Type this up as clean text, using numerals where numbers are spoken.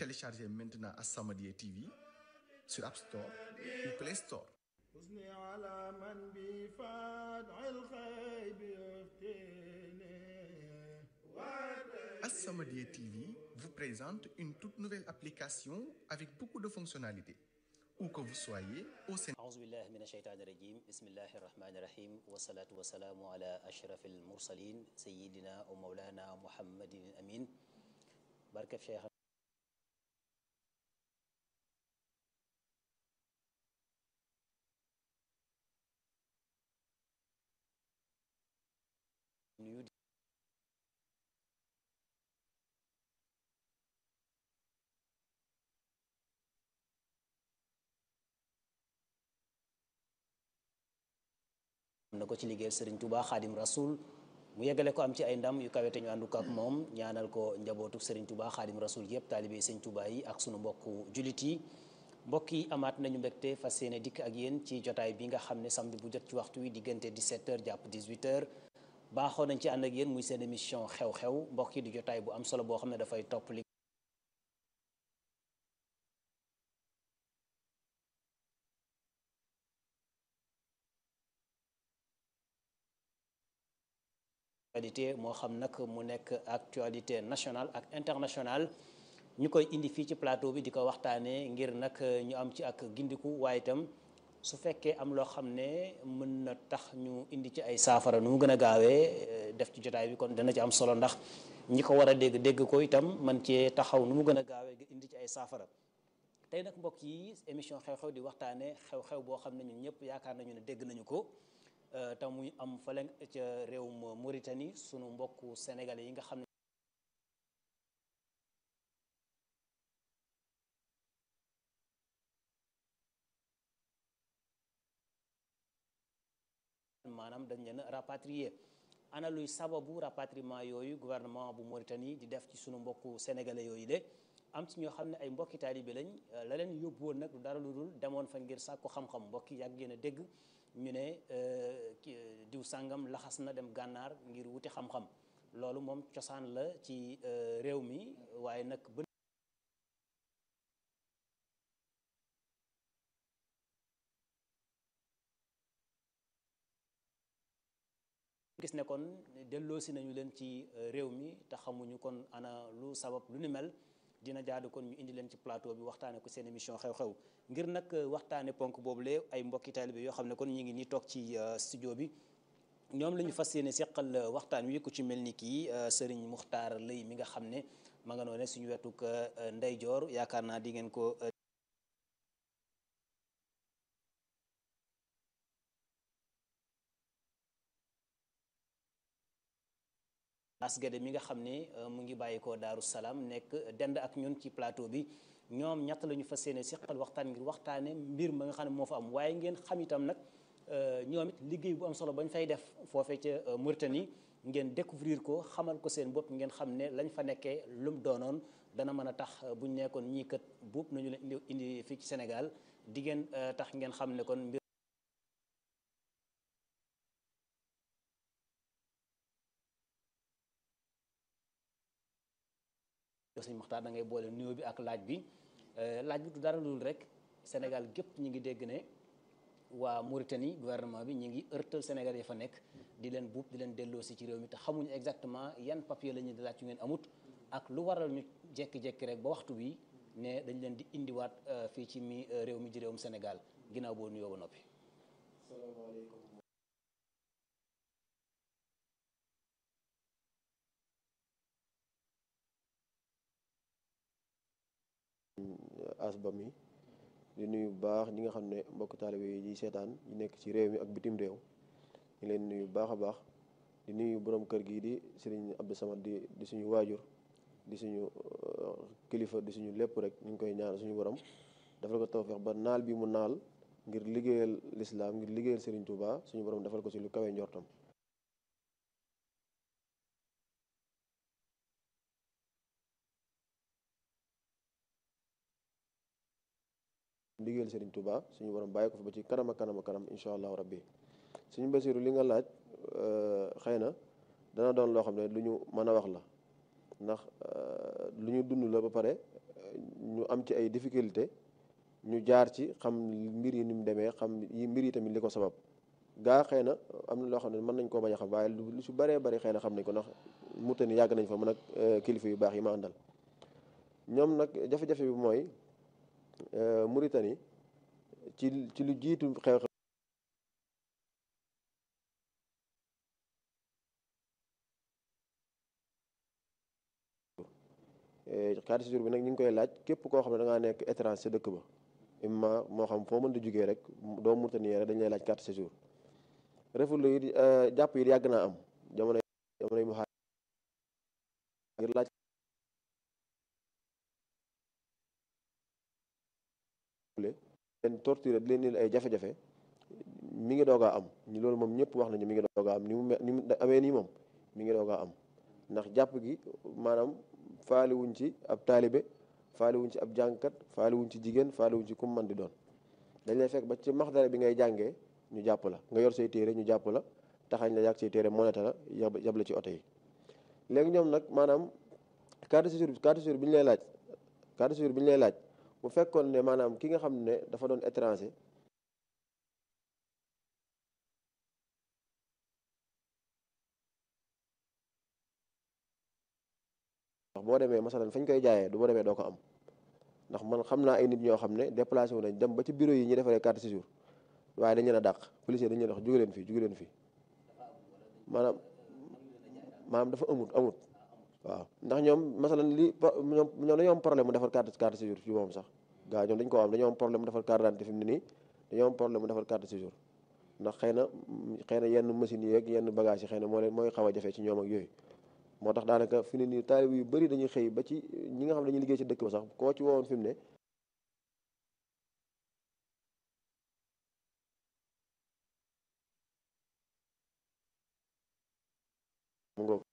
Téléchargez maintenant As-Samadiyya TV sur App Store ou Play Store. As-Samadiyya TV vous présente une toute nouvelle application avec beaucoup de fonctionnalités. Où que vous soyez au Sénégal. أعوذ بالله من الشيطان الرجيم بسم الله الرحمن الرحيم والصلاة والسلام على أشرف المرسلين سيدنا ومولانا محمد الأمين بركة شيخ nuyu na ko ci liggéeyal Serigne Touba Khadim Rasoul mu yeggale ko am ci ay ndam yu kawe te ñu àndu ko ak moom ñaanal ko njabootu Serigne Touba Khadim Rasoul yëpp taalibe Serigne Touba yi ak sunu mbokku jullit yi mbokk yi amaat nañu mbégte fas yéene dikk ak yéen ci jotaay bi nga xam ne samedi bu jot ci waxtu wi diggante 17h jàpp 18h baaxoo nañ ci ànd ak yéen muy seen émission xew-xew mbokk yi di jotaay bu am solo boo xam ne dafay topp li actualité moo xam nag mu nekk actualité nationale ak internationale ñu koy indi fii ci plateau bi di ko waxtaanee ngir nag ñu am ci ak gindiku waaye itam su fekkee am loo xam ne mën na tax ñu indi ci ay saafara nu mu gën a gaawee def ci jotaay bi kon dana ci am solo ndax ñi ko war a dégg ko itam man cee taxaw nu mu gën a gaawee indi ci ay saafara tey nag mbokk yi émission xew-xew di waxtaanee xew-xew boo xam ne ñun ñëpp yaakaar nañu ne dégg nañu ko te muy am fële ca réewum Mauritanie sunu mbokku sénégalais yi nga xam ne maanaam dañ leen rapatrié ana luy sababu rapatriement yooyu gouvernement bu Mauritanie di def ci sunu mbokku sénégalais yooyu de am ci ñoo xam ne ay mbokki taalibe lañ la leen yóbbu woon nag dara lu dul demoon fa ngir sàkku xam-xam mbokki yàgg ngeen a dégg ñu ne diw sàngam laxas na dem gànnaar ngir wuti xam-xam loolu moom cosaan la ci réew mi waaye nag gis ne kon delloosi nañu leen ci réew mi te xamuñu kon ana lu sabab lu ni mel dina jaadu kon ñu indi leen ci plateau bi waxtaane ko seen émission xew-xew ngir nag waxtaane ponk boobule ay mbokki taalibe yoo xam ne kon ñu ngi nii toog ci studio bi ñoom la ñu fas yéene seqal waxtaan wi ku ci mel ni kii Serigne Muxtaar Lay mi nga xam ne ma nga noone suñu wetuk ndeyjoor yaakaar naa di ngeen ko asgade mi nga xam ne mu ngi bàyyi ko Daaru Salaam nekk dend ak ñun ci plateau bi ñoom ñett la ñu fas yéene seqal waxtaan ngir waxtaane mbir ma nga xam ne moo fa am waaye ngeen xam itam nag ñoom it liggéey bu am solo bañ fay def foofee ca Mauritanie ngeen découvrir ko xamal ko seen bopp ngeen xam ne lañ fa nekkee lum doonoon dana mën a tax buñ nekkoon ñii kat buub nañu leen indi fii ci Sénégal di ngeen tax ngeen xam ne kon mbir Sëñ Muxtaar da ngay boole nuyoo bi ak laaj bi du dara dul rek Sénégal gépp ñi ngi dégg ne waa Mauritanie gouvernement bi ñi ngi ërtal Sénégal yi fa nekk di leen buub di leen delloosi ci réew mi te xamuñu exactement yan papier la ñuy di laaj yu ngeen amut ak lu waral ñu jekki-jekki rek ba waxtu bi ne dañ leen di indiwaat fii ci réew mi di réewum Sénégal ginnaaw boo nuyoo ba noppi. Salaamaaleykum. Asba mi di nuyu bu baax ñi nga xam ne mbokk taalibe yi ñuy seetaan ñu nekk ci réew mi ak bitim réew ñu leen nuyu bu baax a baax di nuyu borom kër gi di Serigne Abdou Samad di suñu waajur di suñu kilifa di suñu lépp rek ñu ngi koy ñaan suñu borom defal ko tawfeex ba naal bi mu naal ngir liggéeyal lislaam ngir liggéeyal Serigne Touba suñu borom defal ko ci lu kawe njortam. liggéeyal Serigne Touba suñu borom bàyyi ko fa ba ci kanam a kanam a kanam incha allahu rabbi suñu Basiru li nga laaj xëy na dana doon loo xam ne lu ñu mën a wax la ndax lu ñu dund la ba pare ñu am ci ay difficulté ñu jaar ci xam mbir yi ni mu demee xam yi mbir yi tamit li ko sabab gaa xëy na am na loo xam ne mën nañ koo bañ a xam waaye lu si bëree bëri xëy na xam nañ ko ndax Mauritanie yàgg nañ fa mën ak kilifa yu baax yi ma àndal ñoom nag jafe-jafe bi mooy Mauritanie ci lu jiitu xew-xew carte de séjour bi nag ñu ngi koy laaj képp koo xam ne da ngaa nekk étranger sa dëkk ba imma moo xam foo mën di jógee rek doo Mauritanie rek dañ lay laaj carte de séjour reful yi jàpp yi yàgg naa am jamonoy mu ngir laaj leen torturé di leen ay jafe-jafe mi ngi doog a am ñu loolu moom ñëpp wax nañu mi ngi doog a am ni mu amee nii moom mi ngi doog a am ndax jàpp gi maanaam faale wuñ ci ab taalibe faale wuñ ci ab jàngkat faale wuñ ci jigéen faale wuñ ci kum man di doon dañ lay fekk ba ci maxdara bi ngay jàngee ñu jàpp la nga yor say téere ñu jàpp la taxañ la yàgg say téere moneta la yab la ci oto yi léegi ñoom nag maanaam carte de séjour bi ñu lay laaj carte de séjour bi ñu lay laaj bu fekkoon ne maanaam ki nga xam ne dafa doon étranger ndax boo demee masalan fañ koy jaayee du boo demee doo ko am ndax man xam naa ay nit ñoo xam ne déplacé wu nañ dem ba ci bureau yi ñu defaree carte de séjour waaye dañu leen a dàq policier dañu leen wax jóge leen fii maanaam dafa amut waaw ndax ñoom masalan ñoom dañoo am problème mu defar carte de séjour fii moom sax gaa ñoom dañu ko am dañoo am problème mu defar carte d'identité fi mu ne nii dañoo am problème mu defar carte de séjour ndax xëy na yenn machines yi ak yenn bagages yi xëy na mooy xaw a jafe ci ñoom ak yooyu moo tax daanaka fi ne nii taalib yu bëri dañuy xëy ba ci ñi nga xam ne dañuy liggéey ci dëkk ba sax koo ci woowoon fi mu ne mu ngoog